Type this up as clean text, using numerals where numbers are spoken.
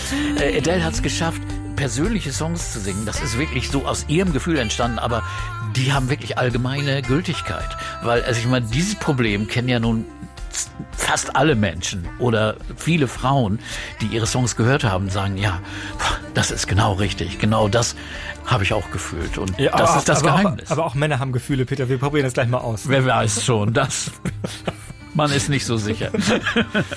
Adele hat es geschafft, persönliche Songs zu singen. Das ist wirklich so aus ihrem Gefühl entstanden, aber die haben wirklich allgemeine Gültigkeit. Weil, also ich meine, dieses Problem kennen ja nun fast alle Menschen oder viele Frauen, die ihre Songs gehört haben, sagen, ja, das ist genau richtig, genau das habe ich auch gefühlt und ja, das ist das Geheimnis. Aber auch Männer haben Gefühle, Peter, wir probieren das gleich mal aus. Wer weiß schon, man ist nicht so sicher.